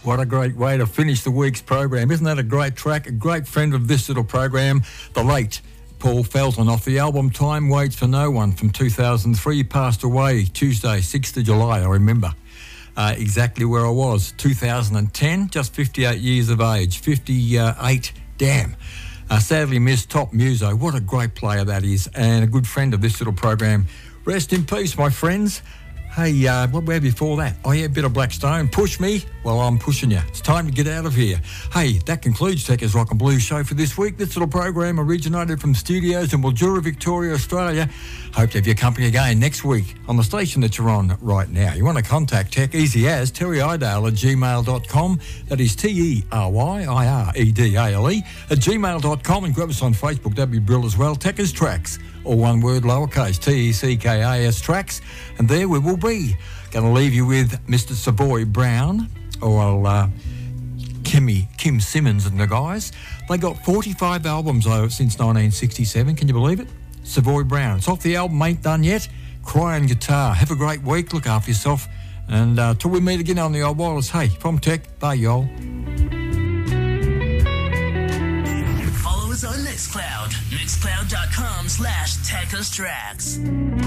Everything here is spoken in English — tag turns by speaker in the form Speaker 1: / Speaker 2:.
Speaker 1: What a great way to finish the week's program. Isn't that a great track? A great friend of this little program, the late Paul Felton, off the album Time Waits for No One from 2003. He passed away Tuesday, 6th of July, I remember exactly where I was. 2010, just 58 years of age. 58, damn. Sadly missed Top Muso. What a great player that is, and a good friend of this little program. Rest in peace, my friends. Hey, what were before that? Oh, yeah, a bit of Black Stone. Push me? Well, I'm pushing you. It's time to get out of here. Hey, that concludes Tekka's Rock and Blues show for this week. This little program originated from studios in Mildura, Victoria, Australia. Hope to have your company again next week on the station that you're on right now. You want to contact Tech, easy as terryidale@gmail.com. That is TERYIREDALE @gmail.com, and grab us on Facebook. That'd be brilliant as well. Tekka's Tracks, all one word, lowercase, TECKAS Tracks. And there we will be. Going to leave you with Mr. Savoy Brown, or Kim Simmons and the guys. They got 45 albums since 1967. Can you believe it? Savoy Brown. It's off the album Ain't Done Yet. Crying Guitar. Have a great week. Look after yourself. And till we meet again on the old wireless. Hey, from Tech, bye, y'all.
Speaker 2: Follow us on Mixcloud. Mixcloud.com/Tekka's Tracks.